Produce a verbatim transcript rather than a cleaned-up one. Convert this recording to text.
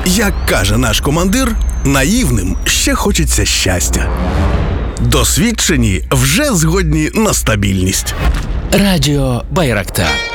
Як каже наш командир, наївним ще хочеться щастя. Досвідчені вже згодні на стабільність. Радіо Байрактар.